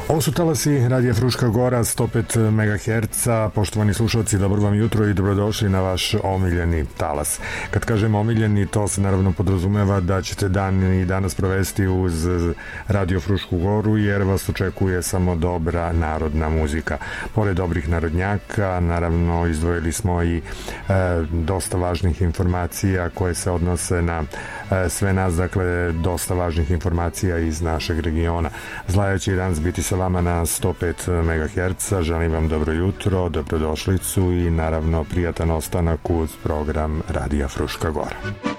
Ovo su talasi Radija Fruška Gora, 105 MHz. Poštovani slušalci, dobro vam jutro i dobrodošli na vaš omiljeni talas. Kad kažem omiljeni, to se naravno podrazumeva da ćete dan i danas provesti uz Radio Frušku Goru, jer vas očekuje samo dobra narodna muzika. Pored dobrih narodnjaka, naravno izdvojili smo i dosta važnih informacija koje se odnose na sve nas, dakle dosta važnih informacija iz našeg regiona. Zlaja će i danas biti sa vama na 105 MHz. Želim vam dobro jutro, dobrodošlicu i naravno prijatan ostanak uz program Radija Fruška Gora.